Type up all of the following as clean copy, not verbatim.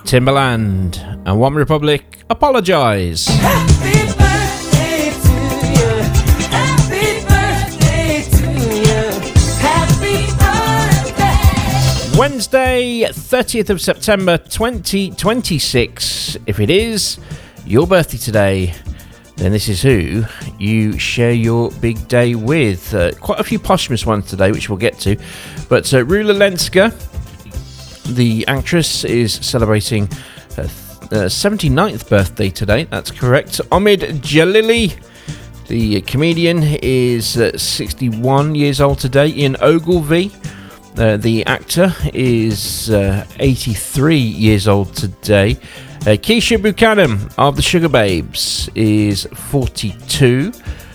Timbaland and One Republic, Apologize. Happy birthday to you. Happy birthday to you. Happy birthday. Wednesday, 30th of September 2026. If it is your birthday today, then this is who you share your big day with. Quite a few posthumous ones today, which we'll get to. But Rula Lenska, the actress, is celebrating her 79th birthday today. That's correct. Omid Jalili, the comedian, is 61 years old today. Ian Ogilvy, the actor, is 83 years old today. Keisha Buchanan of the Sugar Babes is 42.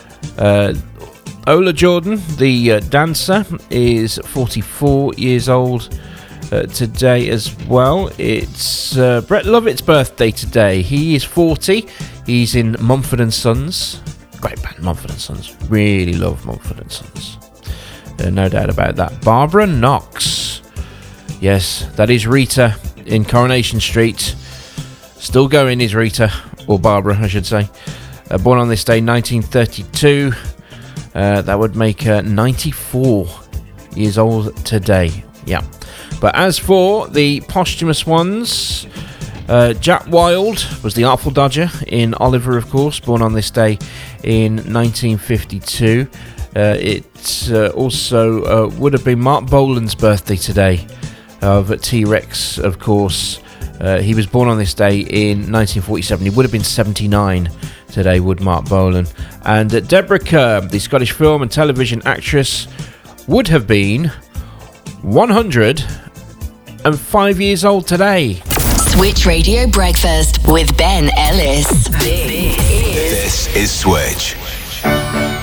Ola Jordan, the dancer, is 44 years old today as well. It's Brett Lovett's birthday today. He is 40. He's in Mumford & Sons. Great band, Mumford & Sons. Really love Mumford & Sons. No doubt about that. Barbara Knox. Yes, that is Rita in Coronation Street. Still going is Rita, or Barbara, I should say. Born on this day, 1932. That would make her 94 years old today. Yeah. But as for the posthumous ones, Jack Wilde was the Artful Dodger in Oliver, of course, born on this day in 1952. It also would have been Mark Bolan's birthday today, of T-Rex, of course. He was born on this day in 1947. He would have been 79 today, would Mark Bolan. And Deborah Kerr, the Scottish film and television actress, would have been 105 years old today. Switch Radio Breakfast with Ben Ellis. This is Switch.